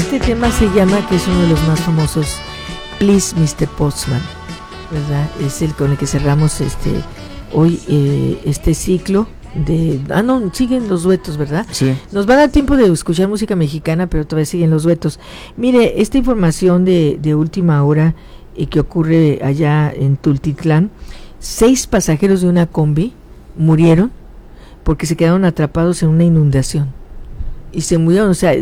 este tema se llama, que es uno de los más famosos, Please Mr. Postman, ¿verdad? Es el con el que cerramos hoy este ciclo de... no, siguen los duetos, ¿verdad? Sí. Nos va a dar tiempo de escuchar música mexicana, pero todavía siguen los duetos. Mire, esta información de última hora que ocurre allá en Tultitlán, 6 pasajeros de una combi murieron porque se quedaron atrapados en una inundación y se murieron. O sea,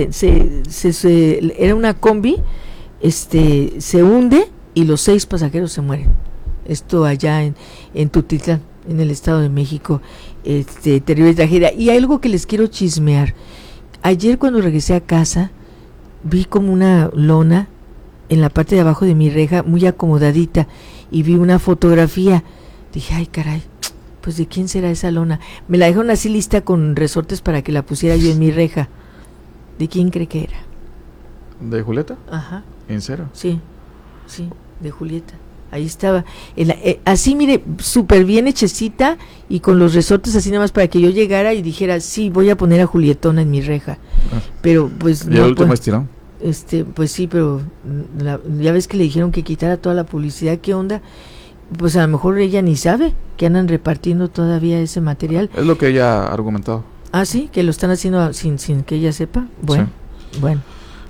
era una combi, se hunde y los 6 pasajeros se mueren. Esto allá en Tultitlán, en el Estado de México. Terrible tragedia. Y hay algo que les quiero chismear. Ayer cuando regresé a casa vi como una lona en la parte de abajo de mi reja, muy acomodadita, y vi una fotografía. Dije, ay caray, pues ¿de quién será esa lona? Me la dejaron así lista con resortes para que la pusiera yo en mi reja. ¿De quién cree que era? ¿De Julieta? Ajá. ¿En serio? Sí, de Julieta. Ahí estaba, así mire, súper bien hechecita y con los resortes así nada más para que yo llegara y dijera, sí, voy a poner a Julietona en mi reja. Pero pues ¿Y el último estirón? Pues sí, pero ya ves que le dijeron que quitara toda la publicidad. ¿Qué onda? Pues a lo mejor ella ni sabe que andan repartiendo todavía ese material. Es lo que ella ha argumentado. Ah, sí, que lo están haciendo sin que ella sepa. Bueno, sí. Bueno.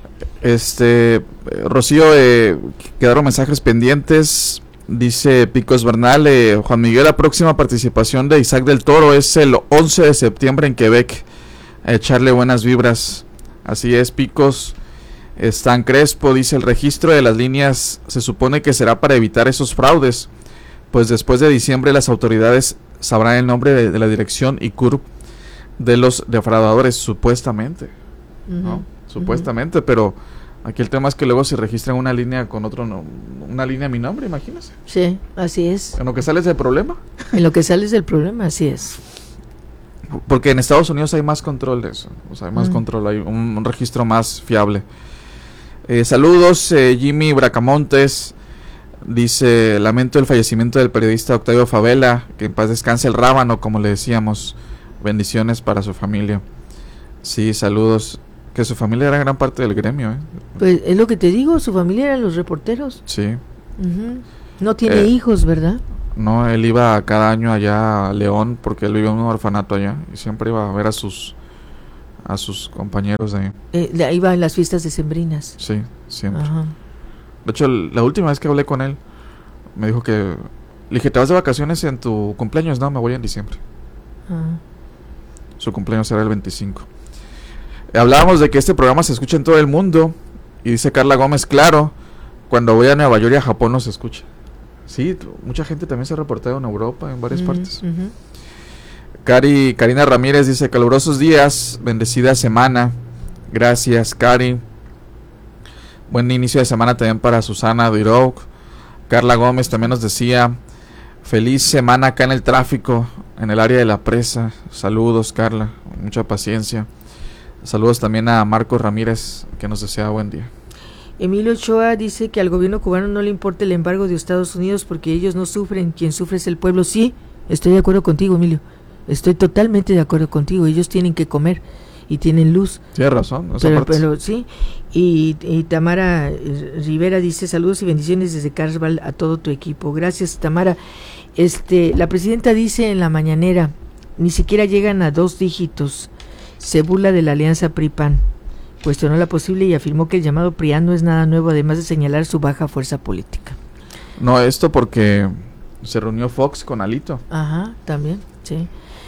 Rocío, quedaron mensajes pendientes. Dice Picos Bernal, Juan Miguel, la próxima participación de Isaac del Toro es el 11 de septiembre en Quebec. A echarle buenas vibras. Así es, Picos. Stan Crespo dice, el registro de las líneas se supone que será para evitar esos fraudes, pues después de diciembre las autoridades sabrán el nombre de la dirección y CURP de los defraudadores, supuestamente. ¿No? Supuestamente, pero aquí el tema es que luego se registran una línea con una línea a mi nombre, imagínese. Sí, así es. ¿En lo que sale es el problema? En lo que sale es el problema, así es. Porque en Estados Unidos hay más control de eso, o sea, hay más control, hay un registro más fiable. Saludos, Jimmy Bracamontes dice, lamento el fallecimiento del periodista Octavio Favela, que en paz descanse el rábano, como le decíamos. Bendiciones para su familia. Sí, saludos. Que su familia era gran parte del gremio, Pues es lo que te digo, su familia eran los reporteros. Sí. No tiene hijos, ¿verdad? No, él iba cada año allá a León, porque él vivía en un orfanato allá, y siempre iba a ver a sus compañeros de ahí. Iba en las fiestas decembrinas. Sí, siempre. Ajá. De hecho, la última vez que hablé con él, me dijo que... Le dije, ¿te vas de vacaciones en tu cumpleaños? No, me voy en diciembre. Su cumpleaños será el 25. Hablábamos de que este programa se escucha en todo el mundo, y dice Carla Gómez, claro, cuando voy a Nueva York y a Japón no se escucha. Sí, mucha gente también se ha reportado en Europa, en varias partes. Karina Ramírez dice, calurosos días, bendecida semana. Gracias, Cari. Buen inicio de semana también para Susana Duroc. Carla Gómez también nos decía, feliz semana acá en el tráfico, en el área de la presa. Saludos, Carla, mucha paciencia. Saludos también a Marcos Ramírez, que nos desea buen día. Emilio Ochoa dice que al gobierno cubano no le importa el embargo de Estados Unidos porque ellos no sufren, quien sufre es el pueblo. Sí, estoy de acuerdo contigo, Emilio. Estoy totalmente de acuerdo contigo. Ellos tienen que comer y tienen luz. Tienes razón. Pero sí. Y Tamara Rivera dice, saludos y bendiciones desde Carlsbad a todo tu equipo. Gracias, Tamara. La presidenta dice en la mañanera, ni siquiera llegan a 2 dígitos. Se burla de la alianza PRI-PAN. Cuestionó la posible y afirmó que el llamado PRIAN no es nada nuevo, además de señalar su baja fuerza política. No, esto porque se reunió Fox con Alito. Ajá, también, sí.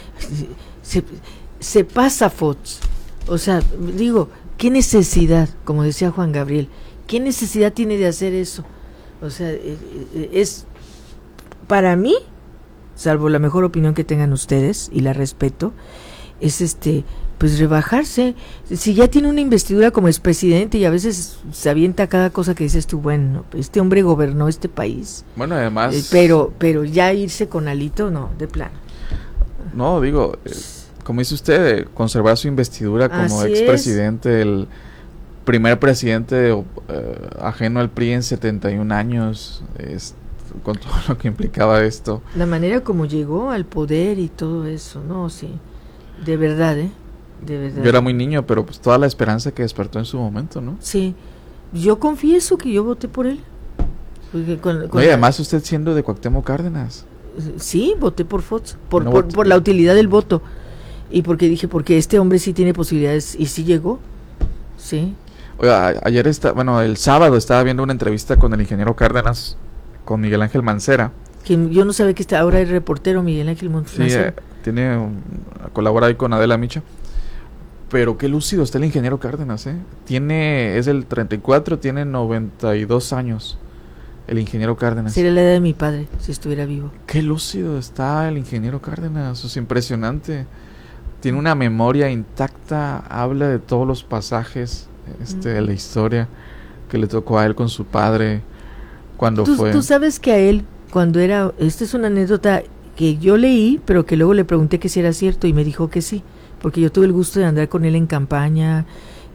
Se pasa Fox. O sea, digo, ¿qué necesidad? Como decía Juan Gabriel, ¿qué necesidad tiene de hacer eso? O sea, es para mí, salvo la mejor opinión que tengan ustedes, y la respeto, es pues rebajarse. Si ya tiene una investidura como expresidente y a veces se avienta cada cosa que dices tú, bueno, este hombre gobernó este país. Bueno, además... pero ya irse con Alito, no, de plano. No, digo, como dice usted, conservar su investidura como Así expresidente, el primer presidente ajeno al PRI en 71 años, con todo lo que implicaba esto. La manera como llegó al poder y todo eso, no, sí, de verdad, de verdad. Yo era muy niño, pero pues toda la esperanza que despertó en su momento, ¿no? Sí, yo confieso que yo voté por él. Porque No, y además usted siendo de Cuauhtémoc Cárdenas. Sí, voté por Fox, por No, la utilidad del voto. Y porque dije, porque este hombre sí tiene posibilidades, y sí llegó. Sí. Oiga, el sábado estaba viendo una entrevista con el ingeniero Cárdenas, con Miguel Ángel Mancera. Que yo no sabía que ahora es reportero Miguel Ángel Mancera. Sí, colabora ahí con Adela Micha. Pero qué lúcido está el ingeniero Cárdenas, ¿eh? Es del 34, tiene 92 años. El ingeniero Cárdenas. Sería la edad de mi padre, si estuviera vivo. Qué lúcido está el ingeniero Cárdenas, es impresionante. Tiene una memoria intacta, habla de todos los pasajes de la historia que le tocó a él con su padre cuando fue. Tú sabes que a él, cuando era, esta es una anécdota que yo leí, pero que luego le pregunté que si era cierto y me dijo que sí, porque yo tuve el gusto de andar con él en campaña.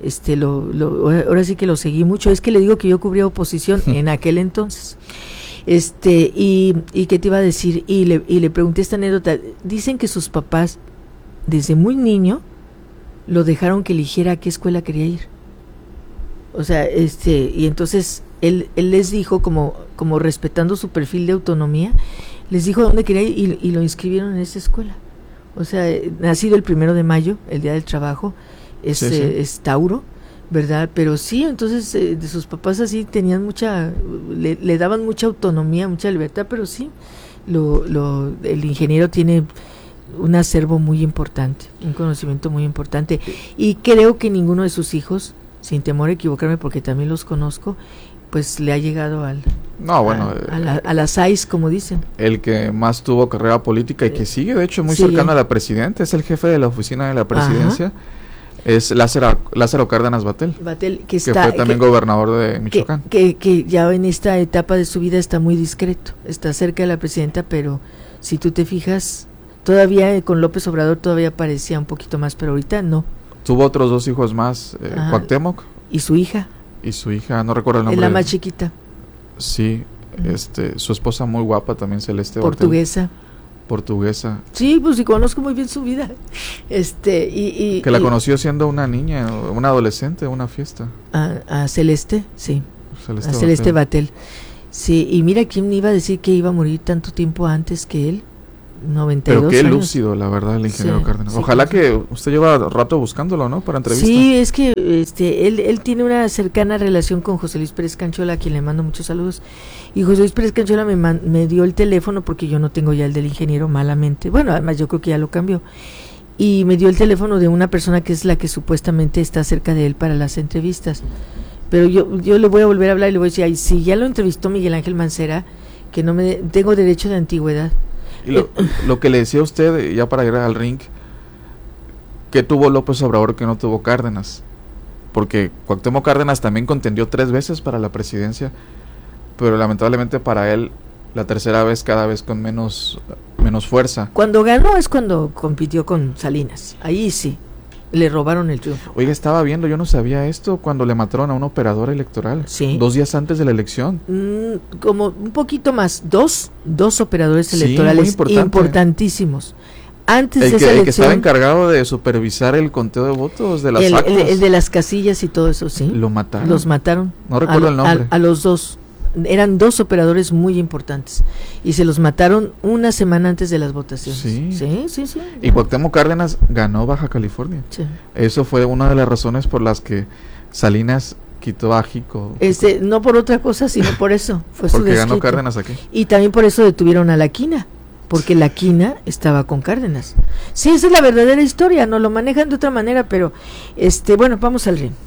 Ahora sí que lo seguí mucho. Es que le digo que yo cubría oposición en aquel entonces. Y qué te iba a decir, y le pregunté esta anécdota. Dicen que sus papás desde muy niño lo dejaron que eligiera a qué escuela quería ir. O sea, y entonces él les dijo, como respetando su perfil de autonomía, les dijo dónde quería ir y lo inscribieron en esa escuela. O sea, nacido el 1 de mayo, el Día del Trabajo, es Tauro, ¿verdad? Pero sí, entonces de sus papás así tenían le daban mucha autonomía, mucha libertad, pero sí, el ingeniero tiene un acervo muy importante, un conocimiento muy importante, y creo que ninguno de sus hijos, sin temor a equivocarme porque también los conozco, pues le ha llegado a las SAIS, como dicen. El que más tuvo carrera política y que sigue, de hecho, muy cercano a la presidenta, es el jefe de la oficina de la presidencia. Ajá. Es Lázaro Cárdenas Batel, que fue también gobernador de Michoacán. Que ya en esta etapa de su vida está muy discreto, está cerca de la presidenta, pero si tú te fijas, todavía con López Obrador todavía parecía un poquito más, pero ahorita no. Tuvo otros 2 hijos más, Cuauhtémoc. Y su hija. No recuerdo el nombre. Es la más chiquita. Sí, su esposa muy guapa también, Celeste Portuguesa. Portuguesa. Sí, pues sí, conozco muy bien su vida. Que la conoció siendo una niña, una adolescente, una fiesta. A Celeste, sí. Celeste Batel. Sí, y mira, ¿quién iba a decir que iba a morir tanto tiempo antes que él? 92 Pero qué años. Lúcido, la verdad, el ingeniero Cárdenas. Ojalá que usted lleva rato buscándolo, ¿no? Para entrevista. Sí, es que él tiene una cercana relación con José Luis Pérez Canchola, a quien le mando muchos saludos. Y José Luis Pérez Canchola me dio el teléfono, porque yo no tengo ya el del ingeniero, malamente. Bueno, además yo creo que ya lo cambió. Y me dio el teléfono de una persona que es la que supuestamente está cerca de él para las entrevistas. Pero yo le voy a volver a hablar y le voy a decir, si ya lo entrevistó Miguel Ángel Mancera, que no tengo derecho de antigüedad. Y lo que le decía a usted, ya para ir al ring, que tuvo López Obrador que no tuvo Cárdenas, porque Cuauhtémoc Cárdenas también contendió 3 veces para la presidencia, pero lamentablemente para él la tercera vez cada vez con menos fuerza. Cuando ganó es cuando compitió con Salinas, ahí sí le robaron el triunfo. Oiga, estaba viendo, yo no sabía esto, cuando le mataron a un operador electoral, sí. 2 días antes de la elección. Como un poquito más, dos operadores electorales importantísimos. Antes de esa elección, el que estaba encargado de supervisar el conteo de votos de las actas. El de las casillas y todo eso, sí. Lo mataron. Los mataron. No recuerdo el nombre. A los 2. Eran 2 operadores muy importantes y se los mataron una semana antes de las votaciones. Sí. Y Cuauhtémoc Cárdenas ganó Baja California. Sí. Eso fue una de las razones por las que Salinas quitó a Jico. No por otra cosa, sino por eso. Fue porque ganó Cárdenas aquí. Y también por eso detuvieron a La Quina, porque La Quina estaba con Cárdenas. Sí, esa es la verdadera historia, no lo manejan de otra manera, pero bueno, vamos al ring.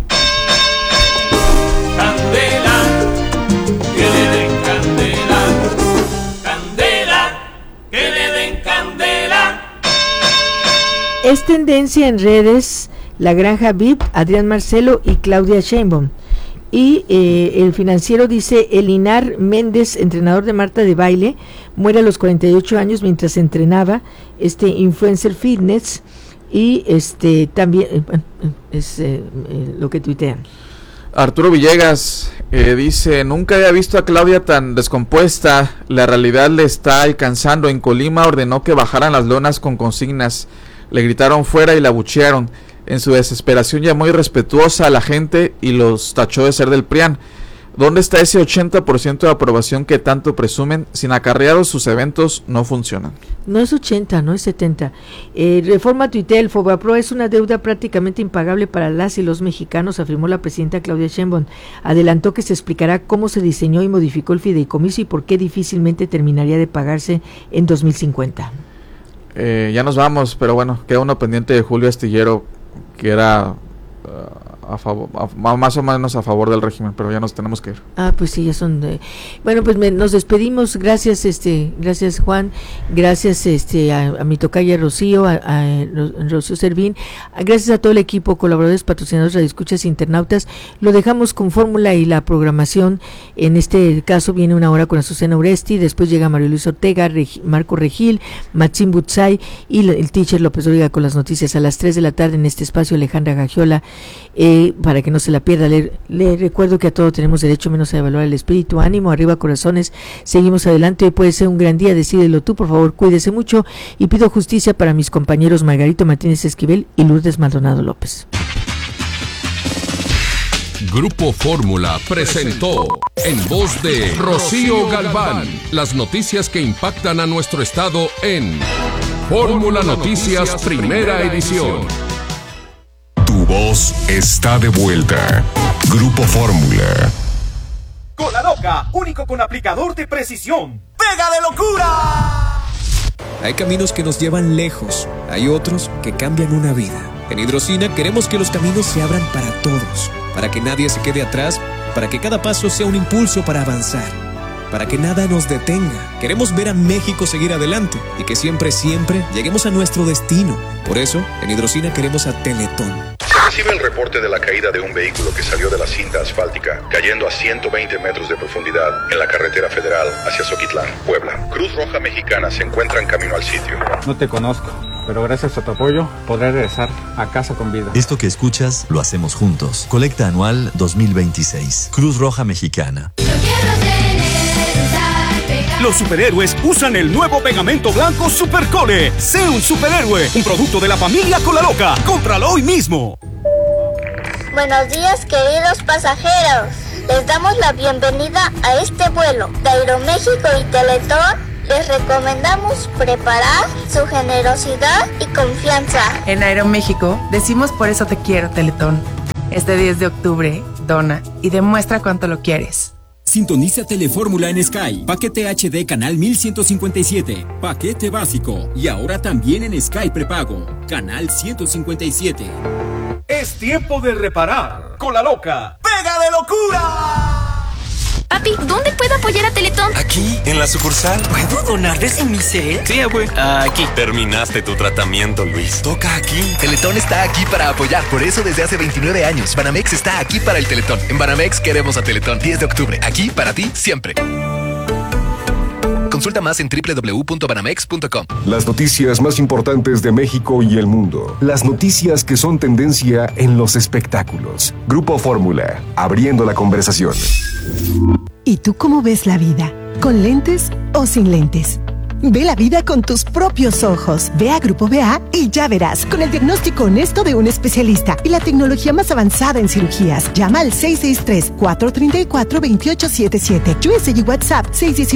Que le den candela, candela, que le den candela. Es tendencia en redes La Granja VIP, Adrián Marcelo y Claudia Sheinbaum. Y el Financiero dice, Elinar Méndez, entrenador de Marta de Baile, muere a los 48 años mientras entrenaba influencer fitness. Y también es lo que tuitean. Arturo Villegas dice, nunca había visto a Claudia tan descompuesta, la realidad le está alcanzando. En Colima ordenó que bajaran las lonas con consignas, Le gritaron fuera y la abuchearon. En su desesperación llamó irrespetuosa a la gente y los tachó de ser del PRIAN. ¿Dónde está ese 80% de aprobación que tanto presumen? Sin acarreados sus eventos no funcionan. No es 80, no es 70. Reforma tuitea, el Fobaproa es una deuda prácticamente impagable para las y los mexicanos, afirmó la presidenta Claudia Sheinbaum. Adelantó que se explicará cómo se diseñó y modificó el fideicomiso y por qué difícilmente terminaría de pagarse en 2050. Ya nos vamos, pero bueno, queda uno pendiente de Julio Astillero, que era más o menos a favor del régimen, pero ya nos tenemos que ir. Pues sí, ya son bueno, pues nos despedimos. Gracias, gracias Juan, gracias a mi tocaya Rocío, a Rocío Servín, gracias a todo el equipo, colaboradores, patrocinadores, radioescuchas, internautas. Lo dejamos con Fórmula y la programación. En este caso viene Una Hora con Azucena Uresti, después llega Mario Luis Ortega, Marco Regil, Maxim Butzai y el teacher López Dóriga con las noticias a las 3 de la tarde en este espacio. Alejandra Gagiola, para que no se la pierda. Le recuerdo que a todo tenemos derecho, menos a evaluar el espíritu. Ánimo, arriba corazones, seguimos adelante. Hoy puede ser un gran día, decídelo tú, por favor, cuídese mucho y pido justicia para mis compañeros Margarito Martínez Esquivel y Lourdes Maldonado López. Grupo Fórmula presentó en voz de Rocío Galván las noticias que impactan a nuestro estado en Fórmula Noticias Primera Edición. Tu voz está de vuelta. Grupo Fórmula. Cola Loca, único con aplicador de precisión. ¡Pega de locura! Hay caminos que nos llevan lejos, hay otros que cambian una vida. En Hidrocina queremos que los caminos se abran para todos, para que nadie se quede atrás, para que cada paso sea un impulso para avanzar, para que nada nos detenga. Queremos ver a México seguir adelante y que siempre, siempre lleguemos a nuestro destino. Por eso, en Hidrocina queremos a Teletón. Se recibe el reporte de la caída de un vehículo que salió de la cinta asfáltica, cayendo a 120 metros de profundidad en la carretera federal hacia Zoquitlán, Puebla. Cruz Roja Mexicana se encuentra en camino al sitio. No te conozco, pero gracias a tu apoyo podré regresar a casa con vida. Esto que escuchas lo hacemos juntos. Colecta anual 2026. Cruz Roja Mexicana. Los superhéroes usan el nuevo pegamento blanco Supercole. Sé un superhéroe, un producto de la familia Cola Loca. Cómpralo hoy mismo. Buenos días, queridos pasajeros. Les damos la bienvenida a este vuelo de Aeroméxico y Teletón. Les recomendamos preparar su generosidad y confianza. En Aeroméxico decimos por eso te quiero, Teletón. Este 10 de octubre, dona y demuestra cuánto lo quieres. Sintoniza Telefórmula en Sky. Paquete HD canal 1157. Paquete básico. Y ahora también en Sky prepago. Canal 157. Es tiempo de reparar. Cola Loca. ¡Pega de locura! Papi, ¿dónde puedo apoyar a Teletón? Aquí, en la sucursal. ¿Puedo donar desde mi cel? Sí, abue. Aquí. Terminaste tu tratamiento, Luis. Toca aquí. Teletón está aquí para apoyar. Por eso desde hace 29 años. Banamex está aquí para el Teletón. En Banamex queremos a Teletón. 10 de octubre. Aquí para ti, siempre. Consulta más en www.banamex.com. Las noticias más importantes de México y el mundo. Las noticias que son tendencia en los espectáculos. Grupo Fórmula, abriendo la conversación. ¿Y tú cómo ves la vida? ¿Con lentes o sin lentes? Ve la vida con tus propios ojos. Ve a Grupo BA y ya verás, con el diagnóstico honesto de un especialista y la tecnología más avanzada en cirugías. Llama al 663-434-2877. USA y WhatsApp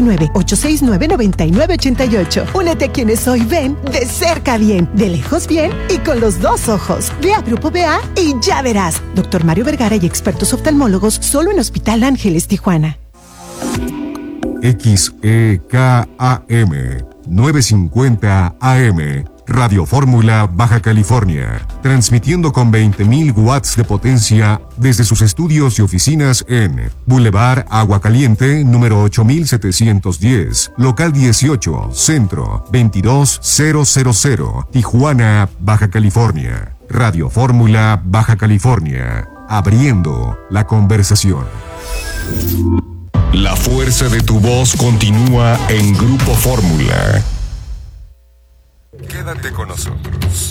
619-869-9988. Únete a quienes hoy ven de cerca bien, de lejos bien y con los dos ojos. Ve a Grupo BA y ya verás. Dr. Mario Vergara y expertos oftalmólogos solo en Hospital Ángeles, Tijuana. XEKAM 950 AM Radio Fórmula Baja California, transmitiendo con 20.000 watts de potencia desde sus estudios y oficinas en Boulevard Agua Caliente, número 8710, local 18, centro 22000, Tijuana, Baja California. Radio Fórmula Baja California, abriendo la conversación. La fuerza de tu voz continúa en Grupo Fórmula. Quédate con nosotros.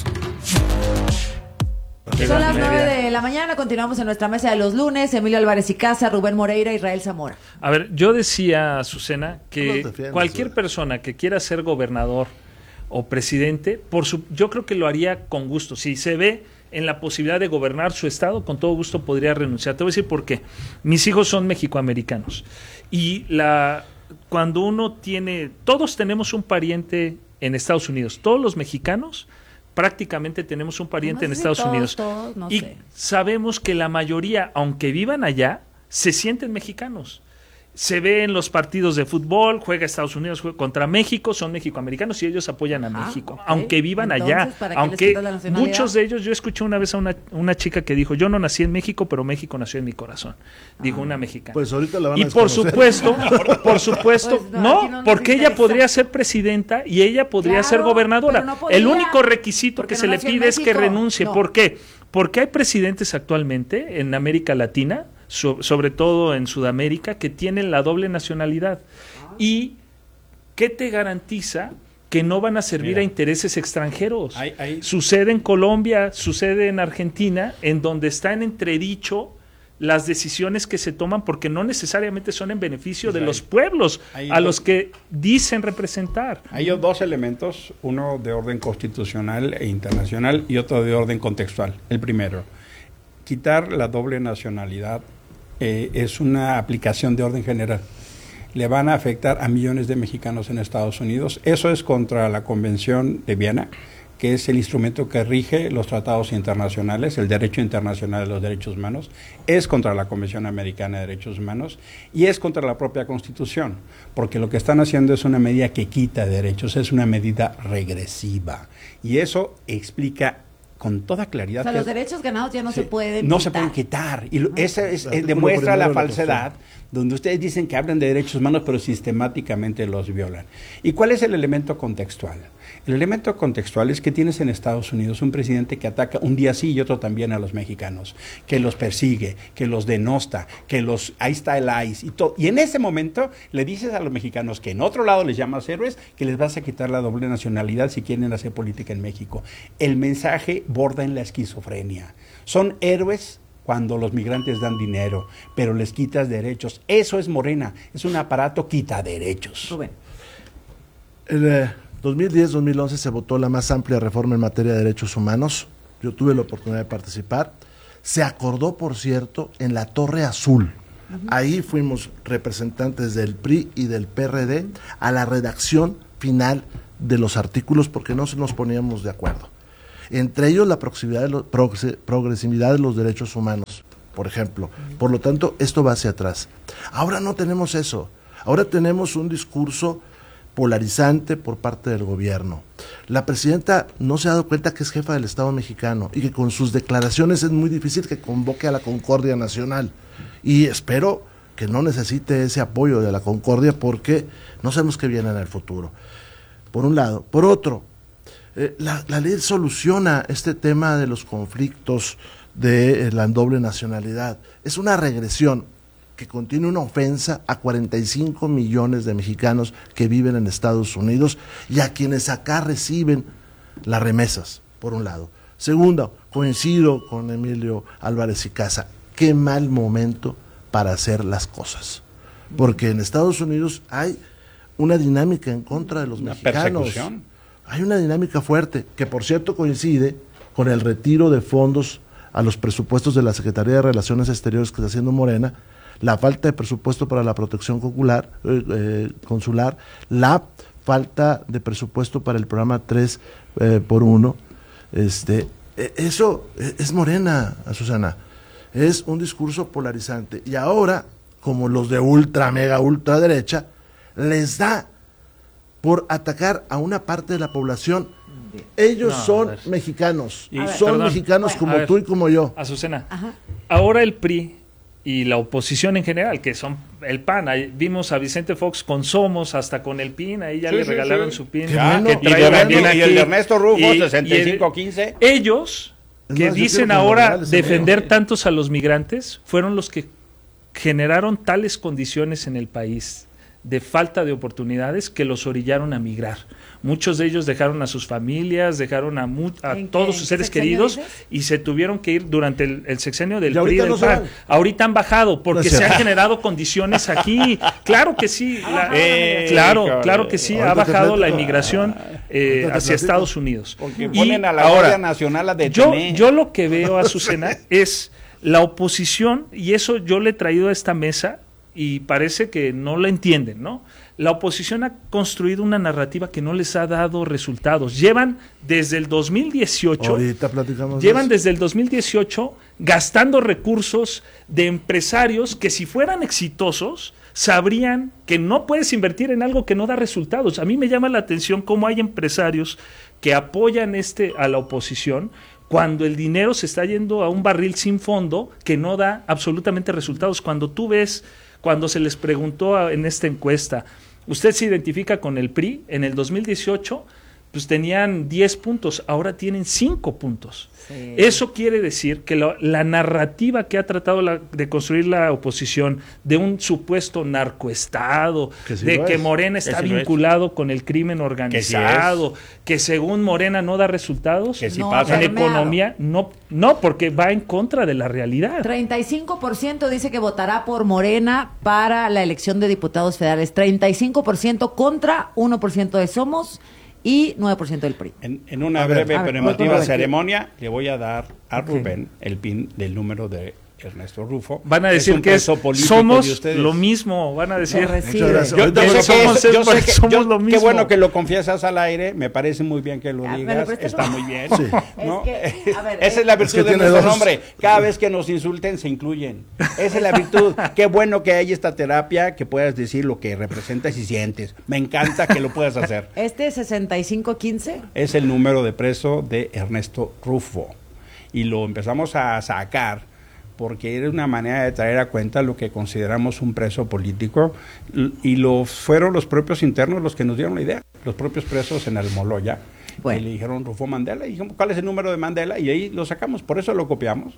Son las 9 de la mañana, continuamos en nuestra mesa de los lunes. Emilio Álvarez y Casa, Rubén Moreira, Israel Zamora. A ver, yo decía, Azucena, que cualquier persona que quiera ser gobernador o presidente, yo creo que lo haría con gusto. Si se ve en la posibilidad de gobernar su estado, con todo gusto podría renunciar. Te voy a decir por qué. Mis hijos son mexicoamericanos y cuando uno todos tenemos un pariente en Estados Unidos, todos los mexicanos prácticamente tenemos un pariente en Estados Unidos. Y sabemos que la mayoría, aunque vivan allá, se sienten mexicanos. Se ve en los partidos de fútbol, juega Estados Unidos contra México, son mexicoamericanos y ellos apoyan a México, okay. Aunque vivan allá. Aunque muchos de ellos, yo escuché una vez a una chica que dijo, yo no nací en México, pero México nació en mi corazón. Dijo una mexicana. Pues ahorita la van a Y por supuesto, pues no, porque ella podría ser presidenta y ella podría ser gobernadora. No podría, el único requisito que se le pide es que renuncie. ¿Por qué? Porque hay presidentes actualmente en América Latina, sobre todo en Sudamérica, que tienen la doble nacionalidad. ¿Y qué te garantiza que no van a servir a intereses extranjeros? Sucede en Colombia, sucede en Argentina, en donde está en entredicho las decisiones que se toman, porque no necesariamente son en beneficio de los pueblos a los que dicen representar. Hay dos elementos, uno de orden constitucional e internacional y otro de orden contextual. El primero, quitar la doble nacionalidad es una aplicación de orden general. Le van a afectar a millones de mexicanos en Estados Unidos. Eso es contra la Convención de Viena, que es el instrumento que rige los tratados internacionales, el derecho internacional de los derechos humanos, es contra la Convención Americana de Derechos Humanos y es contra la propia Constitución, porque lo que están haciendo es una medida que quita derechos, es una medida regresiva. Y eso explica con toda claridad. O sea, los derechos ganados ya no se pueden No se pueden quitar. Y ese demuestra la falsedad, donde ustedes dicen que hablan de derechos humanos, pero sistemáticamente los violan. ¿Y cuál es el elemento contextual? El elemento contextual es que tienes en Estados Unidos un presidente que ataca un día sí y otro también a los mexicanos, que los persigue, que los denosta, ahí está el ICE y todo. Y en ese momento le dices a los mexicanos que en otro lado les llamas héroes, que les vas a quitar la doble nacionalidad si quieren hacer política en México. El mensaje borda en la esquizofrenia. Son héroes cuando los migrantes dan dinero, pero les quitas derechos. Eso es Morena, es un aparato quita derechos. Rubén. En 2010-2011 se votó la más amplia reforma en materia de derechos humanos. Yo tuve la oportunidad de participar. Se acordó, por cierto, en la Torre Azul. Ahí fuimos representantes del PRI y del PRD a la redacción final de los artículos porque no nos poníamos de acuerdo. Entre ellos la progresividad de los derechos humanos, por ejemplo. Por lo tanto, esto va hacia atrás. Ahora no tenemos eso. Ahora tenemos un discurso polarizante por parte del gobierno. La presidenta no se ha dado cuenta que es jefa del Estado mexicano y que con sus declaraciones es muy difícil que convoque a la concordia nacional. Y espero que no necesite ese apoyo de la concordia porque no sabemos qué viene en el futuro. Por un lado. Por otro, la ley soluciona este tema de los conflictos de la doble nacionalidad. Es una regresión que contiene una ofensa a 45 millones de mexicanos que viven en Estados Unidos y a quienes acá reciben las remesas, por un lado. Segundo, coincido con Emilio Álvarez y Casa, qué mal momento para hacer las cosas, porque en Estados Unidos hay una dinámica en contra de los mexicanos. ¿Persecución? Hay una dinámica fuerte, que por cierto coincide con el retiro de fondos a los presupuestos de la Secretaría de Relaciones Exteriores que está haciendo Morena, la falta de presupuesto para la protección consular, la falta de presupuesto para el programa 3x1. Eso es Morena, Susana. Es un discurso polarizante. Y ahora, como los de ultra, mega, ultraderecha, les da por atacar a una parte de la población. Ellos son mexicanos. Y son mexicanos como tú y como yo. Azucena, ahora el PRI y la oposición en general, que son el PAN, ahí vimos a Vicente Fox con Somos, hasta con el PIN, ahí ya le regalaron su PIN. Y el de Ernesto Rufo, 6515. Ellos, que dicen ahora defender tantos a los migrantes, fueron los que generaron tales condiciones en el país de falta de oportunidades que los orillaron a migrar. Muchos de ellos dejaron a sus familias, dejaron a todos sus seres queridos y se tuvieron que ir durante el sexenio del PRI y del PAN. Ahorita han bajado porque se han generado condiciones aquí. Claro que sí, claro que sí, ha bajado la inmigración hacia Estados Unidos. Porque ponen a la Guardia Nacional a detener. Yo lo que veo, Azucena, es la oposición, y eso yo le he traído a esta mesa, y parece que no lo entienden, ¿no? La oposición ha construido una narrativa que no les ha dado resultados. Llevan desde el 2018, ahorita platicamos desde el 2018 gastando recursos de empresarios que, si fueran exitosos, sabrían que no puedes invertir en algo que no da resultados. A mí me llama la atención cómo hay empresarios que apoyan a la oposición cuando el dinero se está yendo a un barril sin fondo que no da absolutamente resultados. Cuando tú ves, cuando se les preguntó en esta encuesta, ¿usted se identifica con el PRI? En el 2018, pues tenían 10 puntos, ahora tienen 5 puntos. Sí. Eso quiere decir que la narrativa que ha tratado de construir la oposición de un supuesto narcoestado, que Morena está vinculado con el crimen organizado, que según Morena no da resultados en economía, no, porque va en contra de la realidad. 35% dice que votará por Morena para la elección de diputados federales, 35% contra 1% de Somos y 9% del PRI. En una breve pero emotiva ceremonia le voy a dar a Rubén el pin del número de Ernesto Rufo. Van a decir que somos lo mismo, van a decir. Somos lo mismo. Qué bueno que lo confiesas al aire, me parece muy bien que lo digas, está muy bien. Sí. ¿No? Esa es la virtud de nuestro nombre. Cada vez que nos insulten se incluyen. Esa es la virtud. Qué bueno que hay esta terapia, que puedas decir lo que representas y sientes. Me encanta que lo puedas hacer. Este 6515 es el número de preso de Ernesto Rufo. Y lo empezamos a sacar porque era una manera de traer a cuenta lo que consideramos un preso político, y fueron los propios internos los que nos dieron la idea, los propios presos en Almoloya, y le dijeron Rufo Mandela, y dijimos, ¿cuál es el número de Mandela? Y ahí lo sacamos, por eso lo copiamos.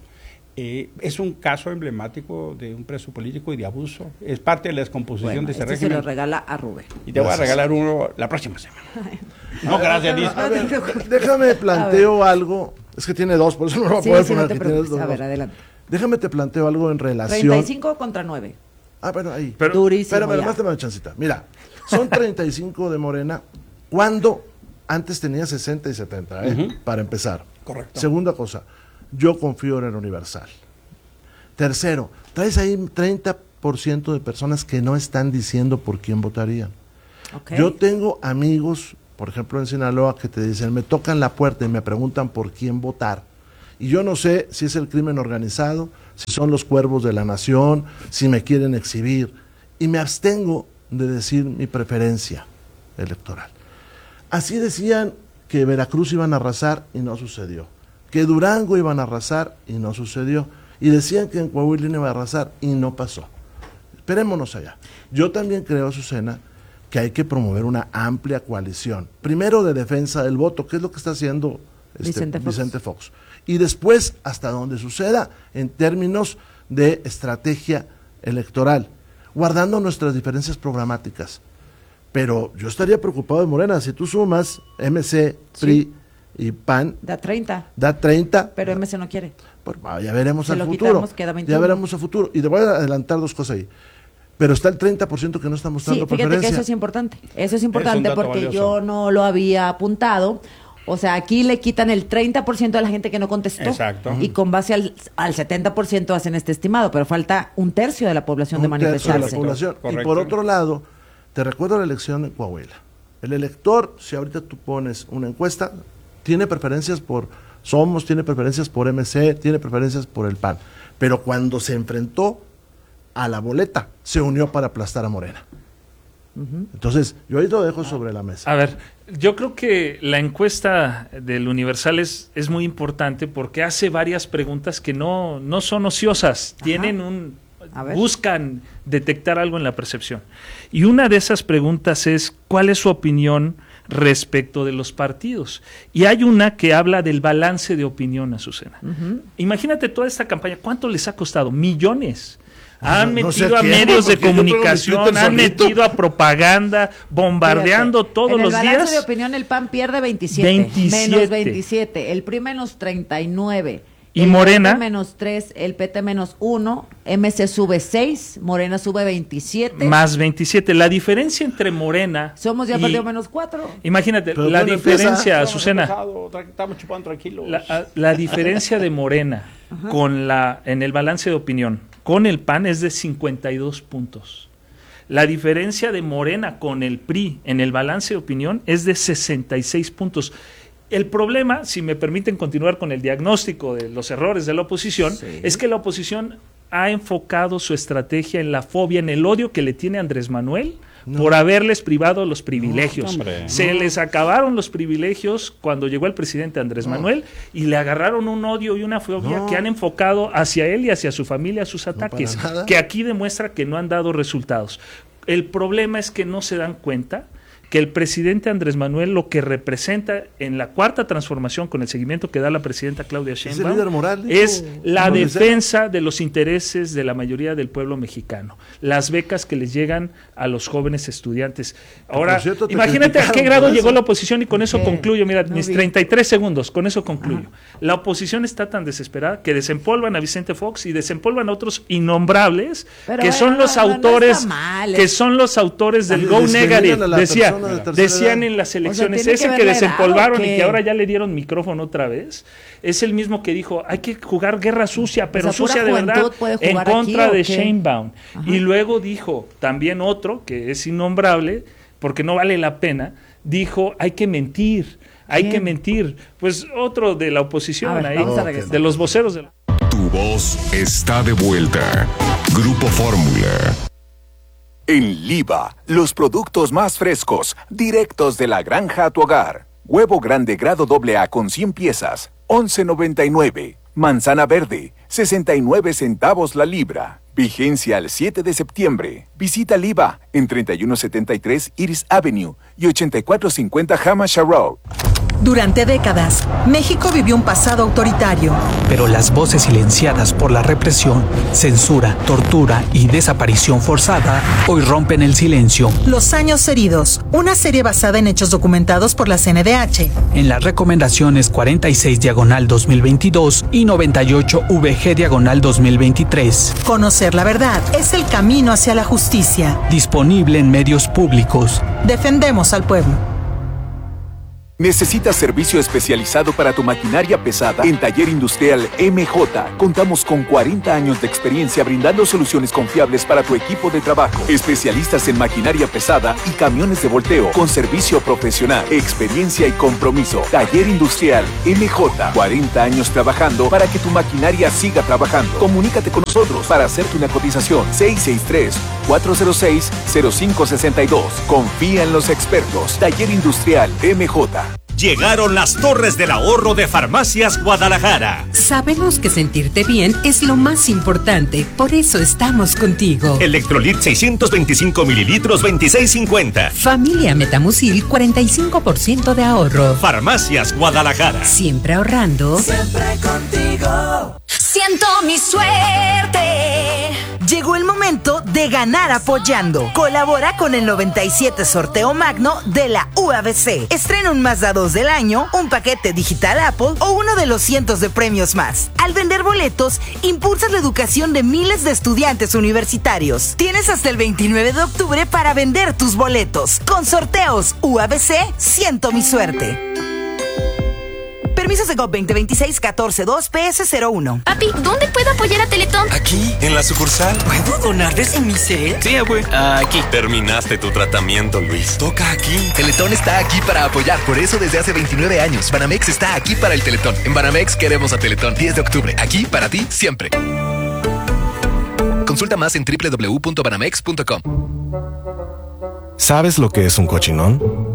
Es un caso emblemático de un preso político y de abuso, es parte de la descomposición de ese régimen. Se lo regala a Rubén. Y te voy a regalar uno la próxima semana. No, gracias, Liz. Déjame planteo algo, es que tiene dos, por eso no lo voy a poder poner aquí. A ver, adelante. Déjame te planteo algo en relación. 35 contra 9. Bueno, ahí. Durísimo. Pero más una chancita. Mira, son 35 de Morena, cuando antes tenía 60 y 70, para empezar. Correcto. Segunda cosa, yo confío en el Universal. Tercero, traes ahí 30% de personas que no están diciendo por quién votarían. Okay. Yo tengo amigos, por ejemplo en Sinaloa, que te dicen, me tocan la puerta y me preguntan por quién votar. Y yo no sé si es el crimen organizado, si son los cuervos de la nación, si me quieren exhibir. Y me abstengo de decir mi preferencia electoral. Así decían que Veracruz iban a arrasar y no sucedió. Que Durango iban a arrasar y no sucedió. Y decían que en Coahuila iban a arrasar y no pasó. Esperémonos allá. Yo también creo, Azucena, que hay que promover una amplia coalición. Primero de defensa del voto, que es lo que está haciendo Vicente Fox. Y después, hasta donde suceda, en términos de estrategia electoral, guardando nuestras diferencias programáticas. Pero yo estaría preocupado de Morena. Si tú sumas MC, PRI y PAN... Da 30. Da 30. Pero MC no quiere. Pues ya veremos al futuro. Ya veremos al futuro. Y te voy a adelantar dos cosas ahí. Pero está el 30% que no está mostrando preferencia. Fíjate que eso es importante. Eso es importante porque valioso. Yo no lo había apuntado. O sea, aquí le quitan el 30% de la gente que no contestó. Exacto. Y con base al 70% hacen este estimado, pero falta un tercio de la población de manifestarse. De la población. Y por otro lado, te recuerdo la elección en Coahuila. El elector, si ahorita tú pones una encuesta, tiene preferencias por Somos, tiene preferencias por MC, tiene preferencias por el PAN. Pero cuando se enfrentó a la boleta, se unió para aplastar a Morena. Entonces, yo ahí lo dejo sobre la mesa. A ver, yo creo que la encuesta del Universal es muy importante porque hace varias preguntas que no son ociosas, buscan detectar algo en la percepción. Y una de esas preguntas es, ¿cuál es su opinión respecto de los partidos? Y hay una que habla del balance de opinión, Azucena. Imagínate toda esta campaña, ¿cuánto les ha costado? Millones. Han No metido sé a quién, medios de porque yo tengo mi comunicación, Twitter han solito. metido a propaganda, bombardeando todos los En el balance días. de opinión, el PAN pierde 27. 27. Menos 27. El PRI menos 39. Y el Morena. PT menos 3. El PT menos 1. MC sube 6. Morena sube 27. Más 27. La diferencia entre Morena. Somos ya y- perdido menos 4. Imagínate, Pero la bueno, diferencia, empieza. Azucena, Estamos chupando tranquilos. la diferencia de Morena en el balance de opinión con el PAN es de 52 puntos. La diferencia de Morena con el PRI en el balance de opinión es de 66 puntos. El problema, si me permiten continuar con el diagnóstico de los errores de la oposición, es que la oposición ha enfocado su estrategia en la fobia, en el odio que le tiene Andrés Manuel por haberles privado los privilegios. Se les acabaron los privilegios cuando llegó el presidente Andrés Manuel y le agarraron un odio y una fobia que han enfocado hacia él y hacia su familia sus ataques, para nada. que aquí demuestra que no han dado resultados. El problema es que no se dan cuenta que el presidente Andrés Manuel lo que representa en la cuarta transformación con el seguimiento que da la presidenta Claudia Sheinbaum líder moral, es la como defensa de los intereses de la mayoría del pueblo mexicano, las becas que les llegan a los jóvenes estudiantes. Ahora, Por cierto, te imagínate a qué criticaron grado por llegó eso. la oposición y con eso concluyo, mira, No mis vi. 33 segundos, con eso concluyo. La oposición está tan desesperada que desempolvan a Vicente Fox y desempolvan a otros innombrables Pero que son bueno, los no autores está mal, que son los autores del Les Go discriminan Negative, a la persona de tercera decían edad. en las elecciones, tiene que ese ver que la edad, desempolvaron ¿o qué? y que ahora ya le dieron micrófono otra vez, es el mismo que dijo, hay que jugar guerra sucia, pero O sea, pura sucia de verdad, juventud puede en jugar contra aquí, ¿o de qué? Sheinbaum. Ajá. Y luego dijo, también otro, que es innombrable, porque no vale la pena, dijo, hay que mentir. Hay ¿Quién? que mentir. Pues otro de la oposición A ver, ahí, vamos a regresar. de los voceros de la... Tu voz está de vuelta. Grupo Fórmula. En Liva, los productos más frescos, directos de la granja a tu hogar. Huevo grande grado AA con 100 piezas, 11.99. Manzana verde, 69 centavos la libra. Vigencia al 7 de septiembre. Visita Liva en 3173 Iris Avenue y 8450 Hamasha Road. Durante décadas, México vivió un pasado autoritario. Pero las voces silenciadas por la represión, censura, tortura y desaparición forzada hoy rompen el silencio. Los años heridos, una serie basada en hechos documentados por la CNDH. En las recomendaciones 46/2022 y 98VG/2023. Conocer la verdad es el camino hacia la justicia. Disponible en medios públicos. Defendemos al pueblo. ¿Necesitas servicio especializado para tu maquinaria pesada? En Taller Industrial MJ contamos con 40 años de experiencia brindando soluciones confiables para tu equipo de trabajo. Especialistas en maquinaria pesada y camiones de volteo con servicio profesional, experiencia y compromiso. Taller Industrial MJ, 40 años trabajando para que tu maquinaria siga trabajando. Comunícate con nosotros para hacerte una cotización. 663-406-0562. Confía en los expertos. Taller Industrial MJ. Llegaron las Torres del Ahorro de Farmacias Guadalajara. Sabemos que sentirte bien es lo más importante, por eso estamos contigo. Electrolit 625 mililitros, 26.50. Familia Metamucil, 45% de ahorro. Farmacias Guadalajara. Siempre ahorrando. Siempre contigo. Siento mi suerte. Llegó el momento de ganar apoyando. Colabora con el 97 sorteo magno de la UABC. Estrena un Mazda 2 del año, un paquete digital Apple o uno de los cientos de premios más. Al vender boletos, impulsas la educación de miles de estudiantes universitarios. Tienes hasta el 29 de octubre para vender tus boletos. Con sorteos UABC, siento mi suerte. Permisos de GOV 2026-14-2 PS01. Papi, ¿dónde puedo apoyar a Teletón? Aquí, en la sucursal. ¿Puedo donar desde mi cel? Sí, abue. Aquí. Terminaste tu tratamiento, Luis. Toca aquí. Teletón está aquí para apoyar, por eso desde hace 29 años. Banamex está aquí para el Teletón. En Banamex queremos a Teletón. 10 de octubre, aquí para ti siempre. Consulta más en www.banamex.com. ¿Sabes lo que es un cochinón?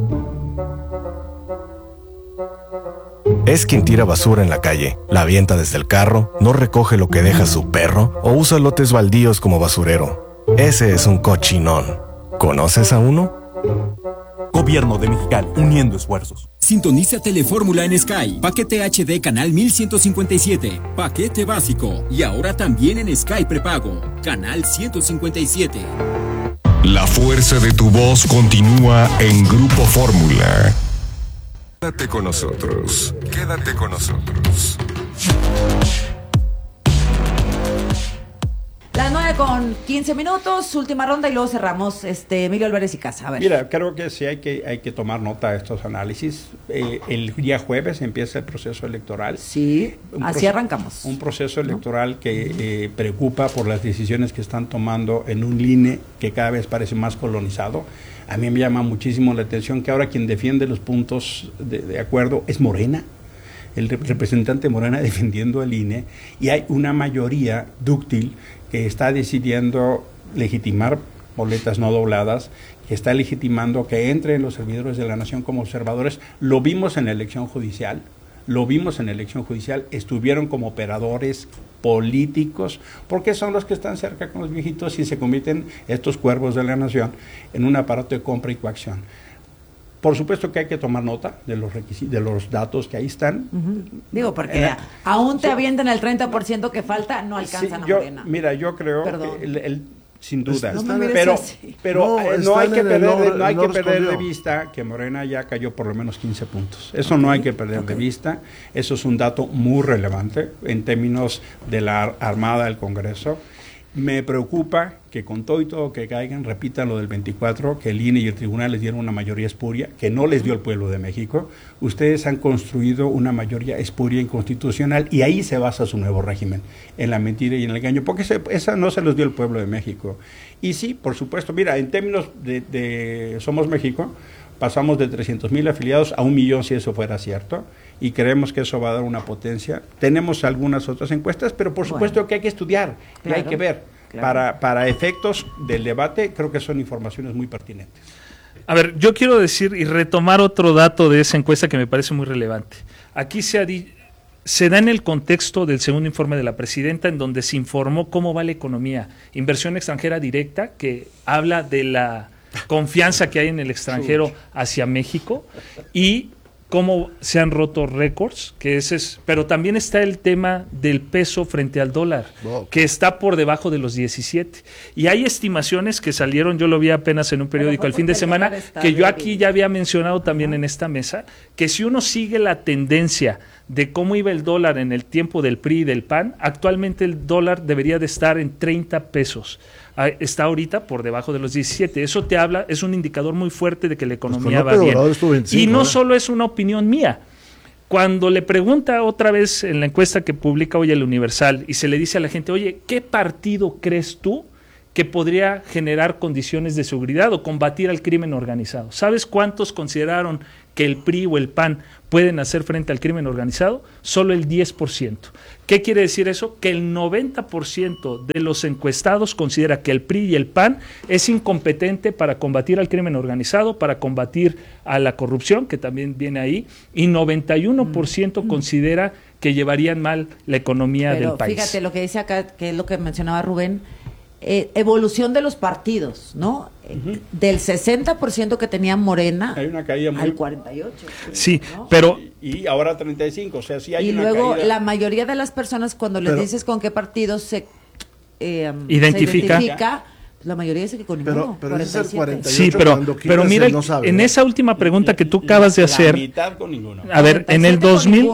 Es quien tira basura en la calle, la avienta desde el carro, no recoge lo que deja su perro o usa lotes baldíos como basurero. Ese es un cochinón. ¿Conoces a uno? Gobierno de Mexicali, uniendo esfuerzos. Sintoniza Telefórmula en Sky. Paquete HD canal 1157. Paquete básico. Y ahora también en Sky prepago. Canal 157. La fuerza de tu voz continúa en Grupo Fórmula. Quédate con nosotros. Quédate con nosotros. Las 9:15, última ronda y luego cerramos. Emilio Álvarez y Casa. A ver. Mira, creo que sí hay que tomar nota de estos análisis. El día jueves empieza el proceso electoral. Sí, así arrancamos. Un proceso electoral que preocupa por las decisiones que están tomando en un INE que cada vez parece más colonizado. A mí me llama muchísimo la atención que ahora quien defiende los puntos de acuerdo es Morena. El representante Morena defendiendo el INE, y hay una mayoría dúctil que está decidiendo legitimar boletas no dobladas, que está legitimando que entren los servidores de la nación como observadores. Lo vimos en la elección judicial, estuvieron como operadores políticos, porque son los que están cerca con los viejitos y se convierten estos cuervos de la nación en un aparato de compra y coacción. Por supuesto que hay que tomar nota de los de los datos que ahí están. Digo, porque aún te avientan el 30% que falta, no alcanzan a Morena. Mira, yo creo que sin duda, pero no hay que perder de vista que Morena ya cayó por lo menos 15 puntos. Eso no hay que perder de vista. Eso es un dato muy relevante en términos de la Armada del Congreso. Me preocupa que con todo y todo que caigan, repitan lo del 24, que el INE y el tribunal les dieron una mayoría espuria, que no les dio el pueblo de México. Ustedes han construido una mayoría espuria inconstitucional y ahí se basa su nuevo régimen, en la mentira y en el engaño, porque esa no se los dio el pueblo de México. Y sí, por supuesto, mira, en términos de Somos México, pasamos de 300,000 afiliados a 1,000,000 si eso fuera cierto, y creemos que eso va a dar una potencia. Tenemos algunas otras encuestas, pero por supuesto que hay que estudiar, y hay que ver. Para efectos del debate, creo que son informaciones muy pertinentes. A ver, yo quiero decir y retomar otro dato de esa encuesta que me parece muy relevante. Aquí se da en el contexto del segundo informe de la presidenta, en donde se informó cómo va la economía. Inversión extranjera directa, que habla de la confianza que hay en el extranjero hacia México, y cómo se han roto récords, pero también está el tema del peso frente al dólar, que está por debajo de los 17. Y hay estimaciones que salieron, yo lo vi apenas en un periódico el fin de semana, que yo aquí ya había mencionado también en esta mesa, que si uno sigue la tendencia de cómo iba el dólar en el tiempo del PRI y del PAN, actualmente el dólar debería de estar en 30 pesos. Está ahorita por debajo de los 17. Eso te habla, es un indicador muy fuerte de que la economía va bien. 25, y no solo es una opinión mía. Cuando le pregunta otra vez en la encuesta que publica hoy el Universal y se le dice a la gente, oye, ¿qué partido crees tú que podría generar condiciones de seguridad o combatir al crimen organizado? ¿Sabes cuántos consideraron que el PRI o el PAN pueden hacer frente al crimen organizado? Solo el 10%. ¿Qué quiere decir eso? Que el 90% de los encuestados considera que el PRI y el PAN es incompetente para combatir al crimen organizado, para combatir a la corrupción, que también viene ahí, y 91% considera que llevarían mal la economía del país. Fíjate lo que dice acá, que es lo que mencionaba Rubén, evolución de los partidos, ¿no? Del 60% que tenía Morena hay una caída al 48%. Sí, ¿no? pero... Y ahora 35%, o sea, sí hay y una luego caída. La mayoría de las personas cuando les dices con qué partido se identifica, la mayoría dice que con ninguno. Pero ese es el 48. Sí, pero mira, en esa última pregunta que tú acabas de hacer, La mitad con ninguno. A ver, en el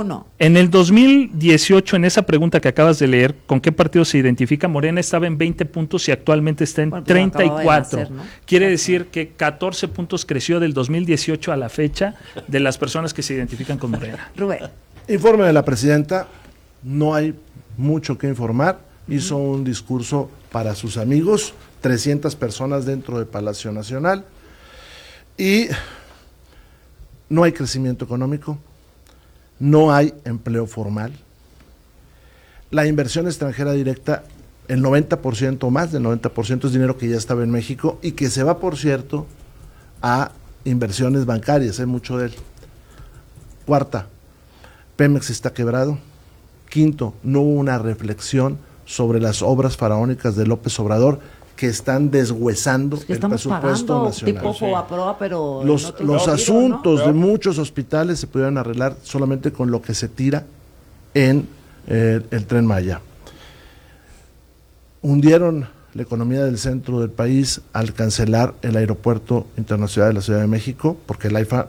2018, en esa pregunta que acabas de leer, ¿con qué partido se identifica? Morena estaba en 20 puntos y actualmente está en 34. ¿No? Quiere decir que 14 puntos creció del 2018 a la fecha de las personas que se identifican con Morena. Rubén. Informe de la presidenta, no hay mucho que informar. Hizo un discurso para sus amigos, 300 personas dentro de Palacio Nacional, y no hay crecimiento económico, no hay empleo formal. La inversión extranjera directa, el 90% o más del 90% es dinero que ya estaba en México y que se va, por cierto, a inversiones bancarias, hay mucho de él. Cuarta, Pemex está quebrado. Quinto, no hubo una reflexión sobre las obras faraónicas de López Obrador, que están deshuesando el presupuesto nacional. Tipo Fobaproa, pero los asuntos de muchos hospitales se pudieran arreglar solamente con lo que se tira en el Tren Maya. Hundieron la economía del centro del país al cancelar el aeropuerto internacional de la Ciudad de México, porque el AIFA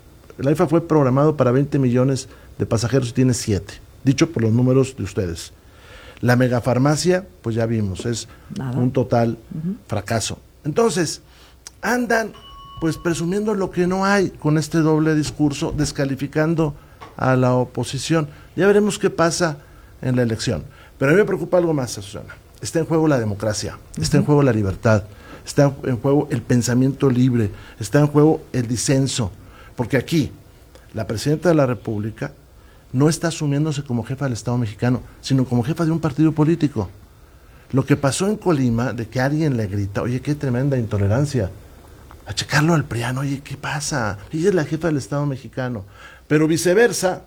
fue programado para 20 millones de pasajeros y tiene 7, dicho por los números de ustedes. La megafarmacia, pues ya vimos, es un total fracaso. Entonces, andan pues presumiendo lo que no hay con este doble discurso, descalificando a la oposición. Ya veremos qué pasa en la elección. Pero a mí me preocupa algo más, Susana. Está en juego la democracia, está en juego la libertad, está en juego el pensamiento libre, está en juego el disenso, porque aquí la presidenta de la República no está asumiéndose como jefa del Estado mexicano, sino como jefa de un partido político. Lo que pasó en Colima, de que alguien le grita, oye, qué tremenda intolerancia, a checarlo al PRIAN, oye, ¿qué pasa? Ella es la jefa del Estado mexicano. Pero viceversa,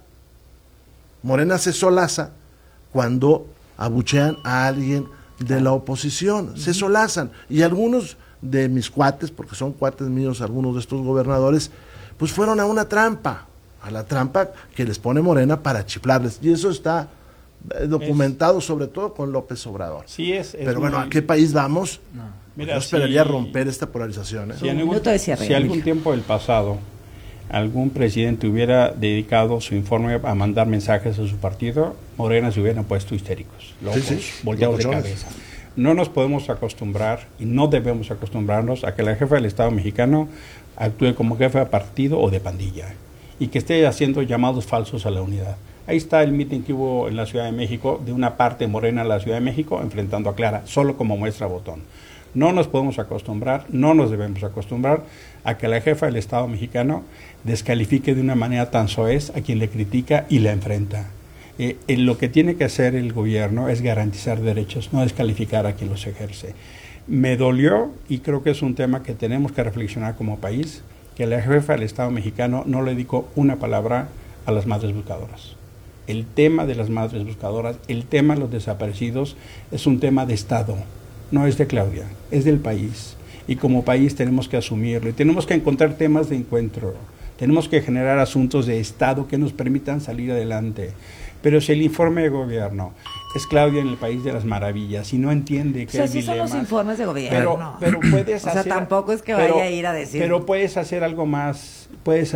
Morena se solaza cuando abuchean a alguien de la oposición, se solazan. Y algunos de mis cuates, porque son cuates míos, algunos de estos gobernadores, pues fueron a una trampa, a la trampa que les pone Morena para chiflarles. Y eso está documentado sobre todo con López Obrador. Sí pero bueno, ¿a qué país vamos? No. Mira, yo esperaría romper esta polarización. Si algún tiempo del pasado algún presidente hubiera dedicado su informe a mandar mensajes a su partido, Morena se hubieran puesto histéricos, locos, volteados de cabeza. No nos podemos acostumbrar y no debemos acostumbrarnos a que la jefa del Estado mexicano actúe como jefa de partido o de pandilla y que esté haciendo llamados falsos a la unidad. Ahí está el mitin que hubo en la Ciudad de México, de una parte morena en la Ciudad de México, enfrentando a Clara, solo como muestra botón. No nos podemos acostumbrar, no nos debemos acostumbrar a que la jefa del Estado mexicano descalifique de una manera tan soez a quien le critica y la enfrenta. Lo que tiene que hacer el gobierno es garantizar derechos, no descalificar a quien los ejerce. Me dolió, y creo que es un tema que tenemos que reflexionar como país, que la jefa del Estado mexicano no le dedicó una palabra a las madres buscadoras. El tema de las madres buscadoras, el tema de los desaparecidos, es un tema de Estado, no es de Claudia, es del país. Y como país tenemos que asumirlo, y tenemos que encontrar temas de encuentro, tenemos que generar asuntos de Estado que nos permitan salir adelante. Pero si el informe de gobierno es Claudia en el País de las Maravillas y no entiende que hay dilemas... son los informes de gobierno. Pero puedes hacer... O sea, tampoco es que vaya a ir a decir... Pero puedes hacer algo más,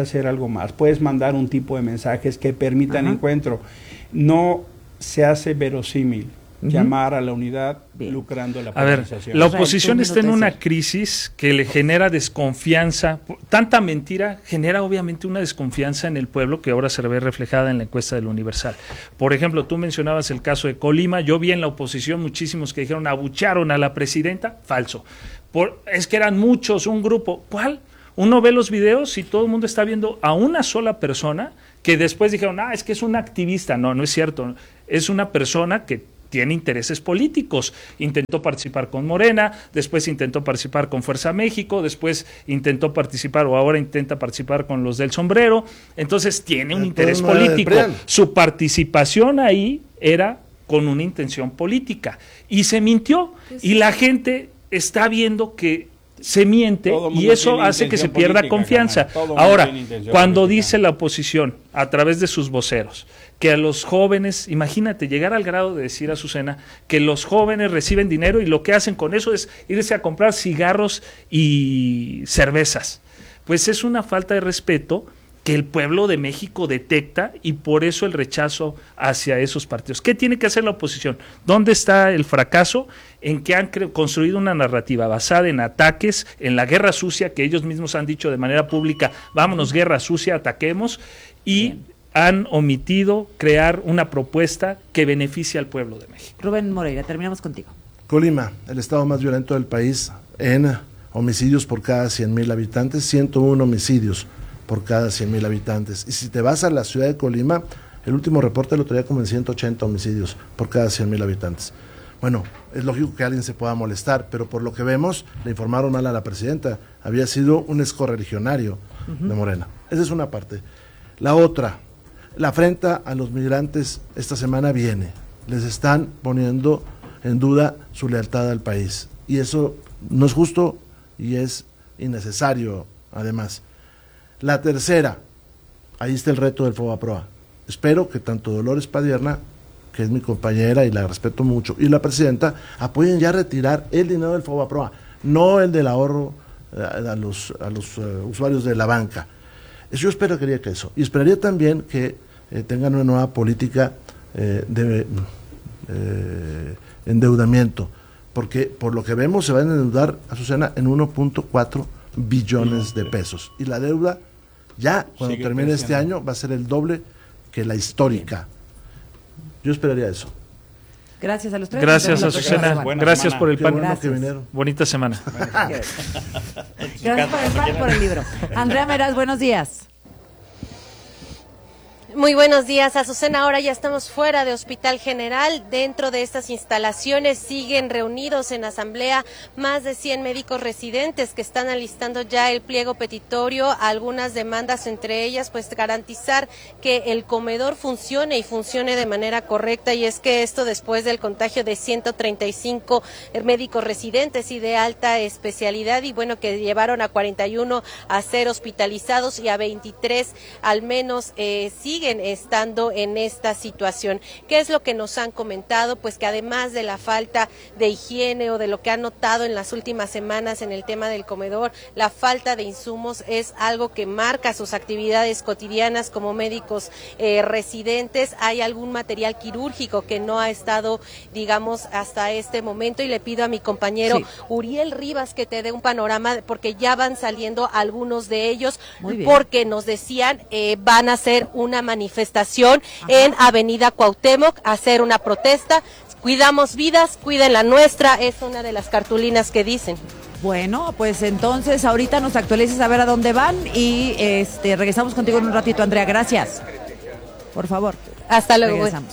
puedes mandar un tipo de mensajes que permitan encuentro. No se hace verosímil llamar a la unidad lucrando la polarización. A ver, la oposición está en una crisis que le genera desconfianza. Tanta mentira genera obviamente una desconfianza en el pueblo que ahora se ve reflejada en la encuesta del Universal. Por ejemplo, tú mencionabas el caso de Colima. Yo vi en la oposición muchísimos que dijeron abucharon a la presidenta. Falso. Es que eran muchos, un grupo. ¿Cuál? Uno ve los videos y todo el mundo está viendo a una sola persona que después dijeron, es que es un activista. No, no es cierto. Es una persona que tiene intereses políticos. Intentó participar con Morena, después intentó participar con Fuerza México, después intentó participar o ahora intenta participar con los del sombrero. Entonces tiene un interés político. Su participación ahí era con una intención política y se mintió. Y la gente está viendo que se miente y eso hace que se pierda confianza. Ahora, cuando dice la oposición a través de sus voceros que a los jóvenes, imagínate, llegar al grado de decir a Azucena que los jóvenes reciben dinero y lo que hacen con eso es irse a comprar cigarros y cervezas. Pues es una falta de respeto que el pueblo de México detecta y por eso el rechazo hacia esos partidos. ¿Qué tiene que hacer la oposición? ¿Dónde está el fracaso? En que han construido una narrativa basada en ataques, en la guerra sucia, que ellos mismos han dicho de manera pública, vámonos, guerra sucia, ataquemos, y han omitido crear una propuesta que beneficie al pueblo de México. Rubén Moreira, terminamos contigo. Colima, el estado más violento del país en homicidios por cada 100,000 habitantes, 101 homicidios por cada 100,000 habitantes. Y si te vas a la ciudad de Colima, el último reporte lo traía como en 180 homicidios por cada 100,000 habitantes. Bueno, es lógico que alguien se pueda molestar, pero por lo que vemos, le informaron mal a la presidenta. Había sido un excorreligionario de Morena. Esa es una parte. La otra, la afrenta a los migrantes esta semana viene. Les están poniendo en duda su lealtad al país. Y eso no es justo y es innecesario, además. La tercera, ahí está el reto del FOBAPROA. Espero que tanto Dolores Padierna, que es mi compañera y la respeto mucho, y la presidenta, apoyen ya retirar el dinero del FOBAPROA, no el del ahorro a los usuarios de la banca. Yo esperaría que eso. Y esperaría también que tengan una nueva política de endeudamiento, porque por lo que vemos se van a endeudar, Azucena, en 1.4 billones de pesos. Y la deuda ya cuando termine este año va a ser el doble que la histórica. Yo esperaría eso. Gracias a los tres. Gracias, Azucena. Gracias por el pan. Bueno que vinieron. Bonita semana. Gracias por el pan, por el libro. Andrea Meraz, buenos días. Muy buenos días, Azucena. Ahora ya estamos fuera de Hospital General. Dentro de estas instalaciones siguen reunidos en asamblea más de 100 médicos residentes que están alistando ya el pliego petitorio. Algunas demandas, entre ellas, pues garantizar que el comedor funcione y funcione de manera correcta. Y es que esto después del contagio de 135 médicos residentes y de alta especialidad, y bueno, que llevaron a 41 a ser hospitalizados y a 23 al menos siguen estando en esta situación. ¿Qué es lo que nos han comentado? Pues que además de la falta de higiene o de lo que han notado en las últimas semanas en el tema del comedor, la falta de insumos es algo que marca sus actividades cotidianas como médicos residentes. Hay algún material quirúrgico que no ha estado, digamos, hasta este momento, y le pido a mi compañero Uriel Rivas que te dé un panorama, porque ya van saliendo algunos de ellos, porque nos decían van a hacer una manifestación en Avenida Cuauhtémoc, hacer una protesta. Cuidamos vidas, cuiden la nuestra, es una de las cartulinas que dicen. Bueno, pues entonces ahorita nos actualices a ver a dónde van y regresamos contigo en un ratito, Andrea. Gracias. Por favor. Hasta luego. Regresamos.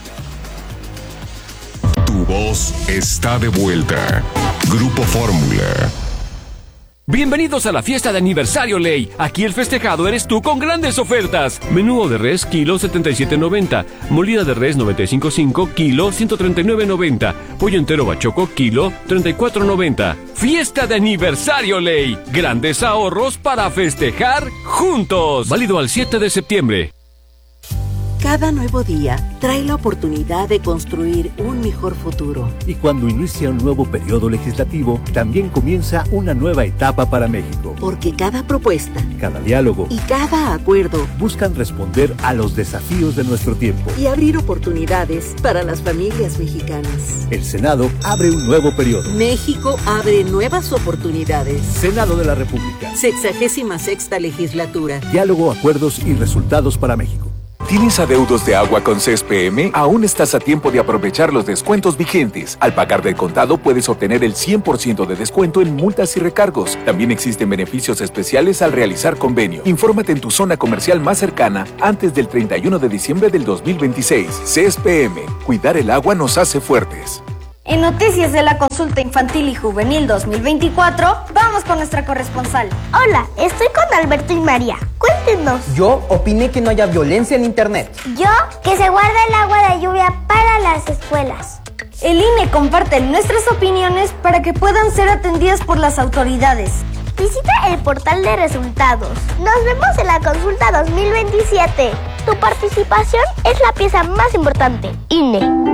Tu voz está de vuelta. Grupo Fórmula. Bienvenidos a la fiesta de aniversario Ley. Aquí el festejado eres tú con grandes ofertas. Menú de res, kilo 77.90. Molida de res 95.5, kilo 139.90. Pollo entero bachoco, kilo 34.90. Fiesta de aniversario Ley. Grandes ahorros para festejar juntos. Válido al 7 de septiembre. Cada nuevo día trae la oportunidad de construir un mejor futuro. Y cuando inicia un nuevo periodo legislativo, también comienza una nueva etapa para México. Porque cada propuesta, cada diálogo y cada acuerdo buscan responder a los desafíos de nuestro tiempo y abrir oportunidades para las familias mexicanas. El Senado abre un nuevo periodo. México abre nuevas oportunidades. Senado de la República. 66ª legislatura. Diálogo, acuerdos y resultados para México. ¿Tienes adeudos de agua con CESPM? Aún estás a tiempo de aprovechar los descuentos vigentes. Al pagar del contado puedes obtener el 100% de descuento en multas y recargos. También existen beneficios especiales al realizar convenio. Infórmate en tu zona comercial más cercana antes del 31 de diciembre del 2026. CESPM. Cuidar el agua nos hace fuertes. En noticias de la consulta infantil y juvenil 2024, vamos con nuestra corresponsal. Hola, estoy con Alberto y María. Cuéntenos. Yo opiné que no haya violencia en internet. Yo, que se guarde el agua de lluvia para las escuelas. El INE comparte nuestras opiniones para que puedan ser atendidas por las autoridades. Visita el portal de resultados. Nos vemos en la consulta 2027. Tu participación es la pieza más importante. INE.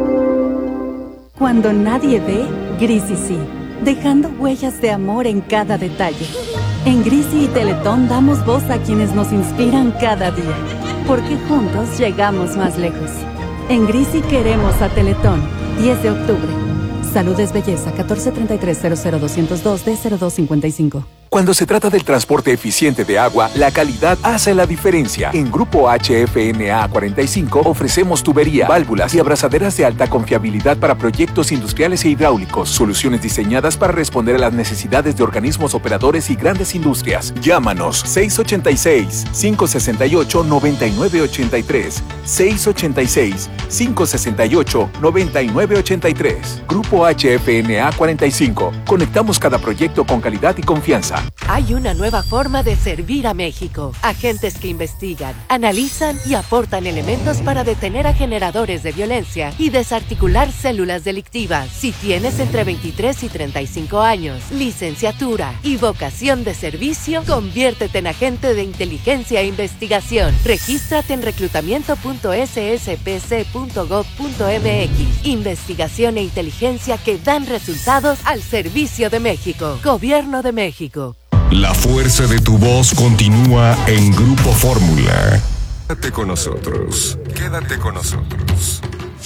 Cuando nadie ve, Grisi sí, dejando huellas de amor en cada detalle. En Grisi y Teletón damos voz a quienes nos inspiran cada día, porque juntos llegamos más lejos. En Grisi queremos a Teletón, 10 de octubre. Salud es belleza, 1433-00202 D0255. Cuando se trata del transporte eficiente de agua, la calidad hace la diferencia. En Grupo HFNA 45 ofrecemos tubería, válvulas y abrazaderas de alta confiabilidad para proyectos industriales e hidráulicos. Soluciones diseñadas para responder a las necesidades de organismos operadores y grandes industrias. Llámanos 686-568-9983. 686-568-9983. Grupo HFNA 45. Conectamos cada proyecto con calidad y confianza. J. Hay una nueva forma de servir a México. Agentes que investigan, analizan y aportan elementos para detener a generadores de violencia y desarticular células delictivas. Si tienes entre 23 y 35 años, licenciatura y vocación de servicio, conviértete en agente de inteligencia e investigación. Regístrate en reclutamiento.sspc.gov.mx. Investigación e inteligencia que dan resultados al servicio de México. Gobierno de México. La fuerza de tu voz continúa en Grupo Fórmula. Quédate con nosotros. Quédate con nosotros.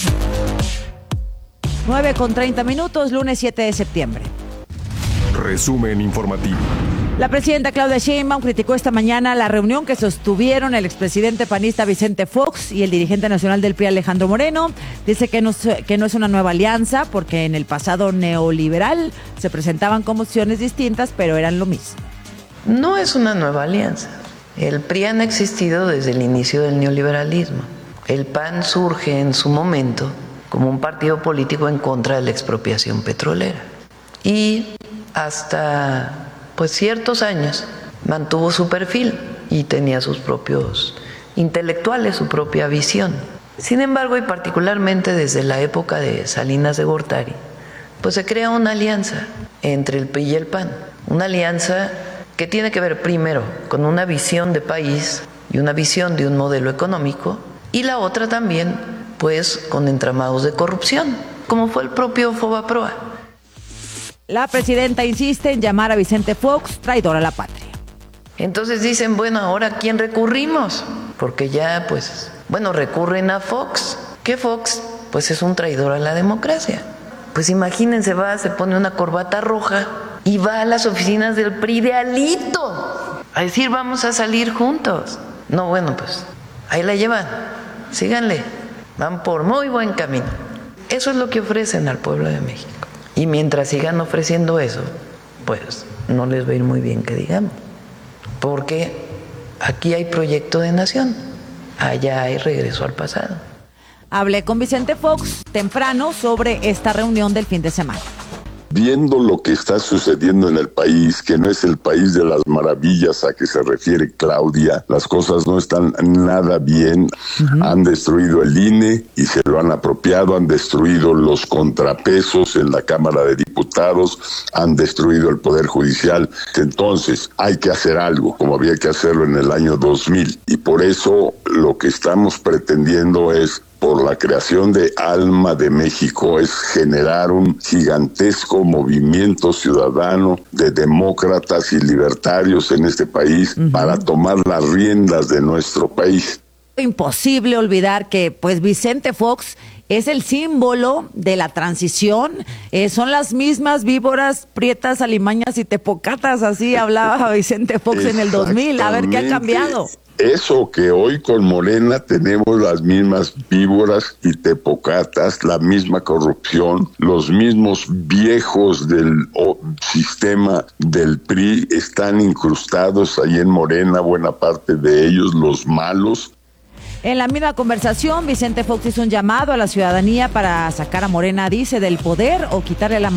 9:30, lunes 7 de septiembre. Resumen informativo. La presidenta Claudia Sheinbaum criticó esta mañana la reunión que sostuvieron el expresidente panista Vicente Fox y el dirigente nacional del PRI Alejandro Moreno. Dice que no es una nueva alianza porque en el pasado neoliberal se presentaban como opciones distintas, pero eran lo mismo. No es una nueva alianza. El PRI ha existido desde el inicio del neoliberalismo. El PAN surge en su momento como un partido político en contra de la expropiación petrolera. Y hasta ciertos años mantuvo su perfil y tenía sus propios intelectuales, su propia visión. Sin embargo, y particularmente desde la época de Salinas de Gortari, se crea una alianza entre el PRI y el PAN. Una alianza que tiene que ver primero con una visión de país y una visión de un modelo económico, y la otra también, con entramados de corrupción, como fue el propio Fobaproa. La presidenta insiste en llamar a Vicente Fox traidor a la patria. Entonces dicen, ¿ahora a quién recurrimos? Porque ya, recurren a Fox. ¿Qué Fox? Es un traidor a la democracia. Imagínense, se pone una corbata roja y va a las oficinas del PRI de Alito a decir, vamos a salir juntos. No, ahí la llevan. Síganle. Van por muy buen camino. Eso es lo que ofrecen al pueblo de México. Y mientras sigan ofreciendo eso, no les va a ir muy bien, que digamos. Porque aquí hay proyecto de nación, allá hay regreso al pasado. Hablé con Vicente Fox temprano sobre esta reunión del fin de semana. Viendo lo que está sucediendo en el país, que no es el país de las maravillas a que se refiere Claudia, las cosas no están nada bien. Han destruido el INE y se lo han apropiado, han destruido los contrapesos en la Cámara de Diputados, han destruido el Poder Judicial. Entonces hay que hacer algo, como había que hacerlo en el año 2000. Y por eso lo que estamos pretendiendo es, por la creación de Alma de México, es generar un gigantesco movimiento ciudadano de demócratas y libertarios en este país para tomar las riendas de nuestro país. Imposible olvidar que Vicente Fox es el símbolo de la transición, son las mismas víboras, prietas, alimañas y tepocatas, así hablaba Vicente Fox en el 2000, a ver qué ha cambiado. Eso que hoy con Morena tenemos las mismas víboras y tepocatas, la misma corrupción, los mismos viejos del sistema del PRI están incrustados ahí en Morena, buena parte de ellos, los malos. En la misma conversación, Vicente Fox hizo un llamado a la ciudadanía para sacar a Morena, dice, del poder o quitarle la